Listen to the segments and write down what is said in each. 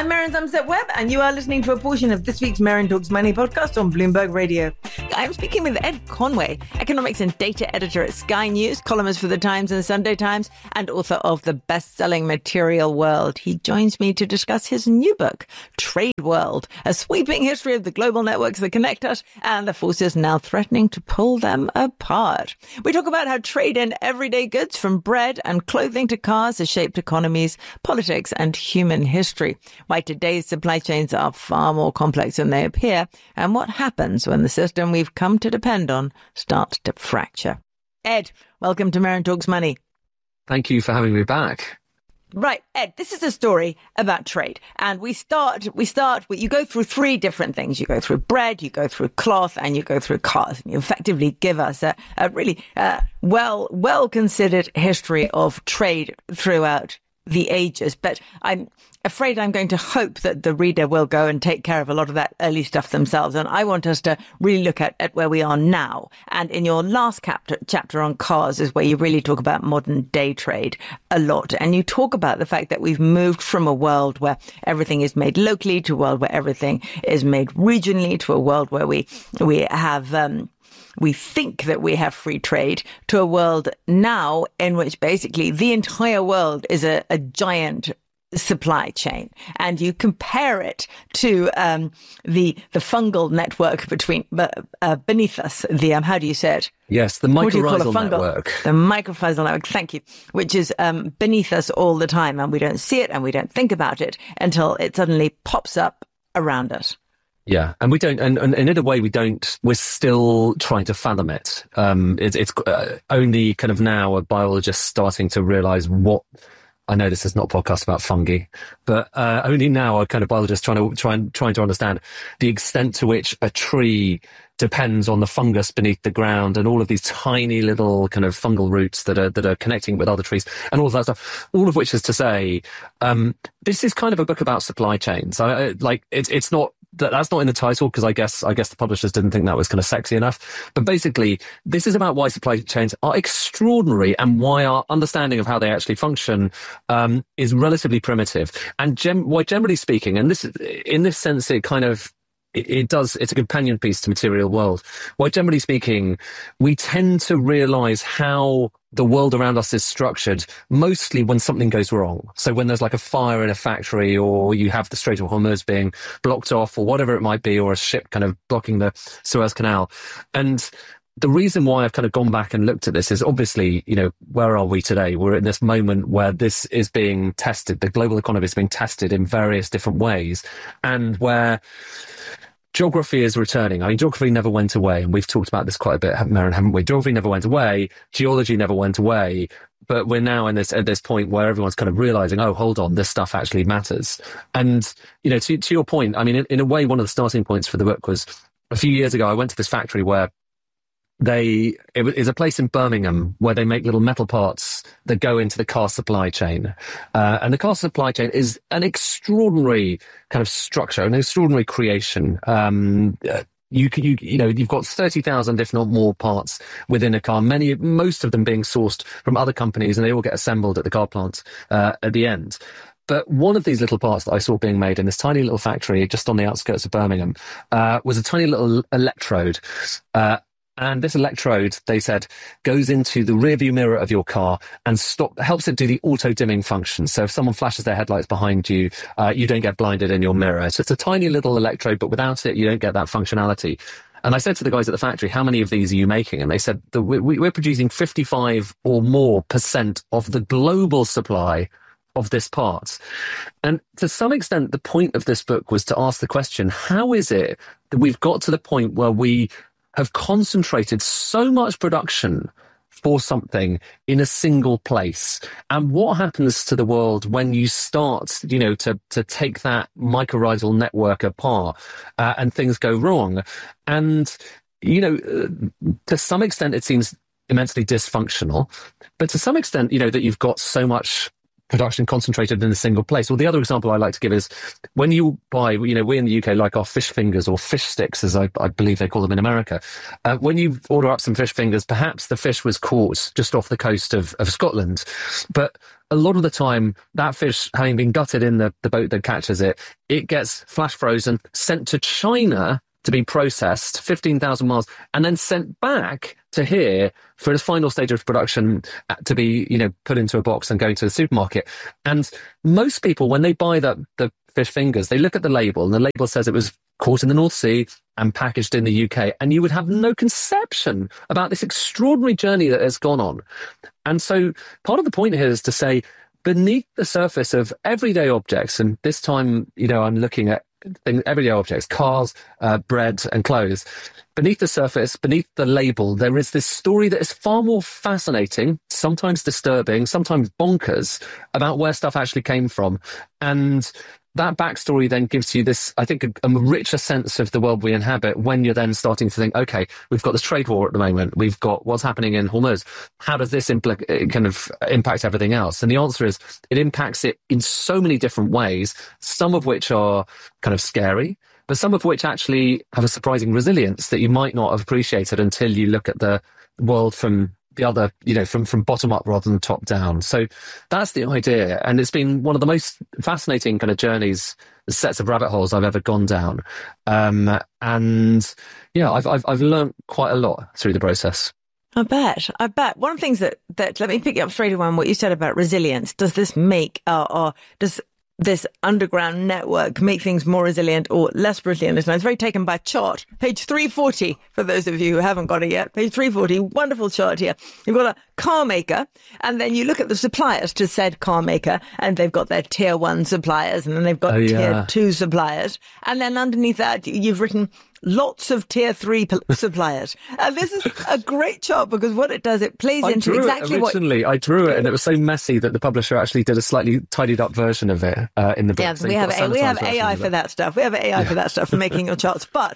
I'm Maren Somerset-Webb, and you are listening to a portion of this week's Maren Talks Money podcast on Bloomberg Radio. I'm speaking with Ed Conway, economics and data editor at Sky News, columnist for The Times and The Sunday Times, and author of the best-selling Material World. He joins me to discuss his new book, Trade World, a sweeping history of the global networks that connect us and the forces now threatening to pull them apart. We talk about how trade in everyday goods, from bread and clothing to cars, has shaped economies, politics, and human history. Why today's supply chains are far more complex than they appear, and what happens when the system we've come to depend on starts to fracture. Ed, welcome to Maren Talks Money. Thank you for having me back. Right, Ed, this is a story about trade. And we start with, you go through three different things. You go through bread, you go through cloth, and you go through cars. And you effectively give us a really well-considered history of trade throughout the ages. But I'm afraid I'm going to hope that the reader will go and take care of a lot of that early stuff themselves. And I want us to really look at where we are now. And in your last chapter on cars is where you really talk about modern day trade a lot. And you talk about the fact that we've moved from a world where everything is made locally to a world where everything is made regionally, to a world where we have we think that we have free trade, to a world now in which basically the entire world is a giant supply chain. And you compare it to the fungal network beneath us, how do you say it? Yes, the mycorrhizal network. The mycorrhizal network, thank you, which is beneath us all the time, and we don't see it and we don't think about it until it suddenly pops up around us. Yeah, and we don't, and in a way we don't, we're still trying to fathom it. It's only kind of now a biologist starting to realize I know this is not a podcast about fungi, but only now are kind of biologists trying to understand the extent to which a tree depends on the fungus beneath the ground and all of these tiny little kind of fungal roots that are connecting with other trees and all of that stuff. All of which is to say, this is kind of a book about supply chains. It's not. That's not in the title because I guess the publishers didn't think that was kind of sexy enough. But basically, this is about why supply chains are extraordinary and why our understanding of how they actually function is relatively primitive. And why, generally speaking, and this in this sense, it's a companion piece to Material World. Why, generally speaking, we tend to realize how the world around us is structured mostly when something goes wrong. So when there's like a fire in a factory, or you have the Strait of Hormuz being blocked off, or whatever it might be, or a ship kind of blocking the Suez Canal. And the reason why I've kind of gone back and looked at this is obviously, where are we today? We're in this moment where this is being tested. The global economy is being tested in various different ways, and where geography is returning. I mean, geography never went away, and we've talked about this quite a bit, Maren, haven't we? Geography never went away. Geology never went away. But we're now at this point where everyone's kind of realizing, oh, hold on, this stuff actually matters. And, to your point, I mean, in a way, one of the starting points for the book was a few years ago, I went to this factory where it is a place in Birmingham where they make little metal parts that go into the car supply chain. And the car supply chain is an extraordinary kind of structure, an extraordinary creation. You've got 30,000, if not more, parts within a car, most of them being sourced from other companies, and they all get assembled at the car plants at the end. But one of these little parts that I saw being made in this tiny little factory just on the outskirts of Birmingham was a tiny little electrode. And this electrode, they said, goes into the rearview mirror of your car and helps it do the auto-dimming function. So if someone flashes their headlights behind you, you don't get blinded in your mirror. So it's a tiny little electrode, but without it, you don't get that functionality. And I said to the guys at the factory, how many of these are you making? And they said, we're producing 55 or more % of the global supply of this part. And to some extent, the point of this book was to ask the question, how is it that we've got to the point where we have concentrated so much production for something in a single place? And what happens to the world when you start, to take that mycorrhizal network apart and things go wrong? And, to some extent, it seems immensely dysfunctional. But to some extent, that you've got so much production concentrated in a single place. Well, the other example I like to give is when you buy, we in the UK like our fish fingers or fish sticks, as I believe they call them in America. When you order up some fish fingers, perhaps the fish was caught just off the coast of Scotland. But a lot of the time, that fish, having been gutted in the boat that catches it, it gets flash frozen, sent to China to be processed 15,000 miles, and then sent back to here for its final stage of production to be, put into a box and go into the supermarket. And most people, when they buy the fish fingers, they look at the label, and the label says it was caught in the North Sea and packaged in the UK. And you would have no conception about this extraordinary journey that has gone on. And so part of the point here is to say, beneath the surface of everyday objects, and this time, I'm looking at everyday objects, cars, bread and clothes. Beneath the surface, beneath the label, there is this story that is far more fascinating, sometimes disturbing, sometimes bonkers, about where stuff actually came from. And that backstory then gives you this, I think, a richer sense of the world we inhabit when you're then starting to think, okay, we've got this trade war at the moment. We've got what's happening in Hormuz. How does this impact everything else? And the answer is it impacts it in so many different ways, some of which are kind of scary, but some of which actually have a surprising resilience that you might not have appreciated until you look at the world from the other, from bottom up rather than top down. So that's the idea. And it's been one of the most fascinating kind of journeys, sets of rabbit holes I've ever gone down. And yeah, I've learned quite a lot through the process. I bet. One of the things that let me pick you up straight away on what you said about resilience. Does this make, does this underground network make things more resilient or less resilient? And it's very taken by chart. Page 340, for those of you who haven't got it yet. Page 340, wonderful chart here. You've got a car maker, and then you look at the suppliers to said car maker, and they've got their tier 1 suppliers, and then they've got tier 2 suppliers. And then underneath that, you've written lots of tier 3 suppliers. And this is a great chart because what it does, it plays into exactly what... I drew it and it was so messy that the publisher actually did a slightly tidied up version of it in the book. Yeah, so we have AI for that stuff. We have AI for that stuff, for making your charts. But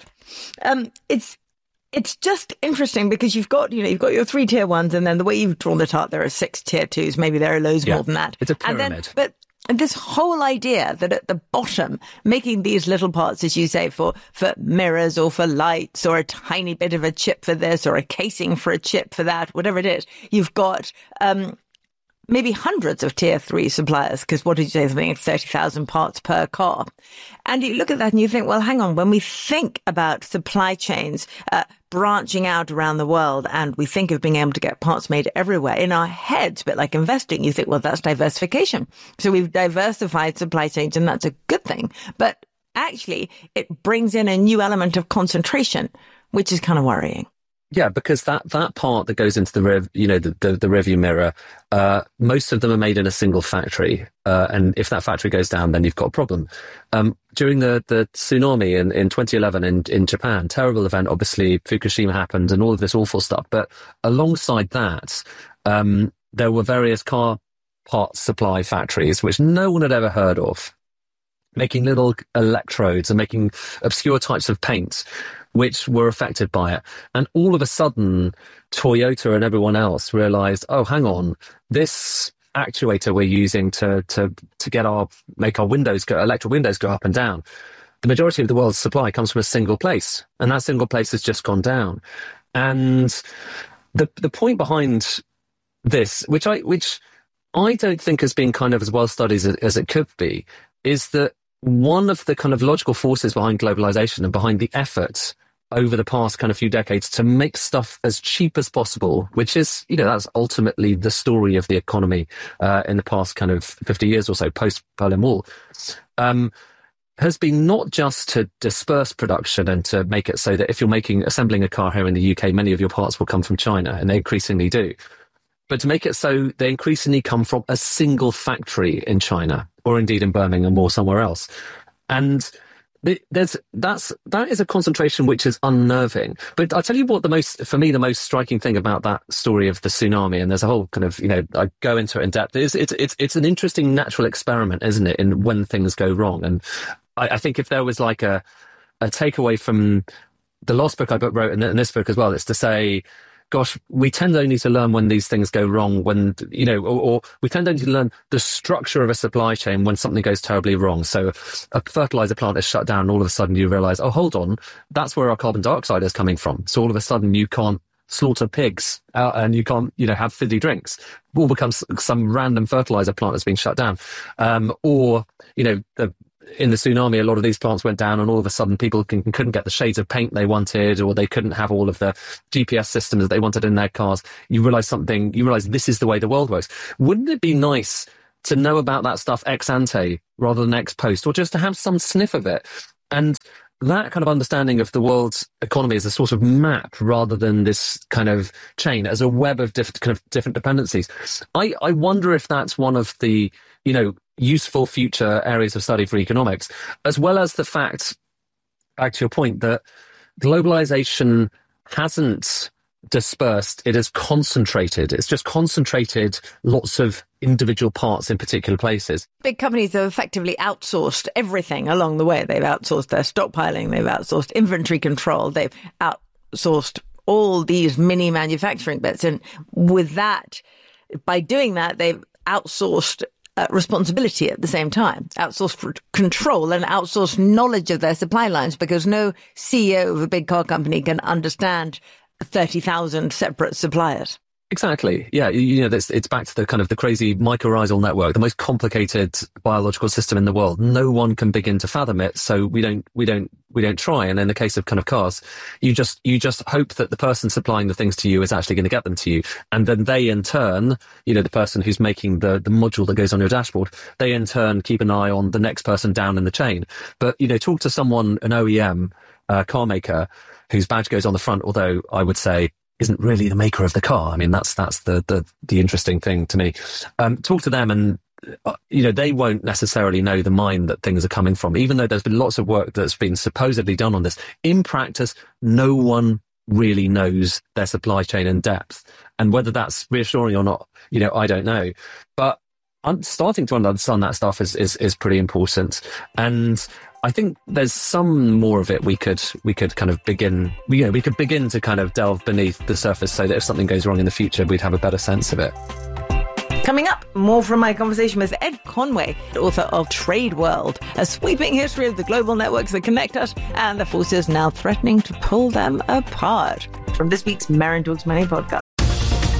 it's just interesting because you've got your 3 tier 1s, and then the way you've drawn the chart, there are 6 tier 2s. Maybe there are loads more than that. It's a pyramid. And this whole idea that at the bottom, making these little parts, as you say, for mirrors or for lights or a tiny bit of a chip for this or a casing for a chip for that, whatever it is, you've got maybe hundreds of tier 3 suppliers, because what did you say, something like 30,000 parts per car. And you look at that and you think, well, hang on, when we think about supply chains branching out around the world and we think of being able to get parts made everywhere, in our heads, a bit like investing, you think, well, that's diversification. So we've diversified supply chains and that's a good thing. But actually, it brings in a new element of concentration, which is kind of worrying. Yeah, because that part that goes into the rearview mirror, most of them are made in a single factory. And if that factory goes down, then you've got a problem. During the tsunami in 2011 in Japan, terrible event, obviously Fukushima happened and all of this awful stuff. But alongside that, there were various car parts supply factories, which no one had ever heard of, making little electrodes and making obscure types of paints, which were affected by it. And all of a sudden, Toyota and everyone else realized, oh, hang on, this actuator we're using to make our electric windows go up and down, the majority of the world's supply comes from a single place, and that single place has just gone down. And the point behind this, which I don't think has been kind of as well studied as it could be, is that one of the kind of logical forces behind globalization and behind the efforts over the past kind of few decades to make stuff as cheap as possible, which is, that's ultimately the story of the economy in the past kind of 50 years or so, post-Berlin Wall, has been not just to disperse production and to make it so that if you're assembling a car here in the UK, many of your parts will come from China, and they increasingly do, but to make it so they increasingly come from a single factory in China, or indeed in Birmingham or somewhere else. And that is a concentration which is unnerving. But I'll tell you what for me, the most striking thing about that story of the tsunami, and there's a whole kind of, I go into it in depth, is it's an interesting natural experiment, isn't it, in when things go wrong. And I think if there was like a takeaway from the last book I wrote and this book as well, it's to say, gosh, we tend only to learn when these things go wrong, when, or we tend only to learn the structure of a supply chain when something goes terribly wrong. So a fertilizer plant is shut down and all of a sudden you realize, oh, hold on, that's where our carbon dioxide is coming from. So all of a sudden you can't slaughter pigs and you can't, have fizzy drinks. It all becomes some random fertilizer plant that's been shut down. In the tsunami, a lot of these plants went down and all of a sudden people couldn't get the shades of paint they wanted, or they couldn't have all of the GPS systems that they wanted in their cars. You realize this is the way the world works. Wouldn't it be nice to know about that stuff ex ante rather than ex post, or just to have some sniff of it? And that kind of understanding of the world's economy as a sort of map rather than this kind of chain, as a web of different dependencies. I wonder if that's one of the, useful future areas of study for economics, as well as the fact, back to your point, that globalization hasn't dispersed, it has concentrated. It's just concentrated lots of individual parts in particular places. Big companies have effectively outsourced everything along the way. They've outsourced their stockpiling, they've outsourced inventory control, they've outsourced all these mini manufacturing bits. And with that, by doing that, they've outsourced responsibility at the same time, outsourced control and outsourced knowledge of their supply lines, because no CEO of a big car company can understand 30,000 separate suppliers. Exactly. Yeah. It's back to the kind of the crazy mycorrhizal network, the most complicated biological system in the world. No one can begin to fathom it. So we don't try. And in the case of kind of cars, you just hope that the person supplying the things to you is actually going to get them to you. And then they in turn, the person who's making the module that goes on your dashboard, they in turn keep an eye on the next person down in the chain. But, talk to someone, an OEM, car maker, whose badge goes on the front, although I would say isn't really the maker of the car. I mean, that's the interesting thing to me. Talk to them and, they won't necessarily know the mine that things are coming from, even though there's been lots of work that's been supposedly done on this. In practice, no one really knows their supply chain in depth. And whether that's reassuring or not, I don't know. But I'm starting to understand that stuff is pretty important. And I think there's some more of it we could kind of begin, we could begin to kind of delve beneath the surface so that if something goes wrong in the future, we'd have a better sense of it. Coming up, more from my conversation with Ed Conway, author of Trade World, a sweeping history of the global networks that connect us and the forces now threatening to pull them apart. From this week's Merrin Talks Money podcast.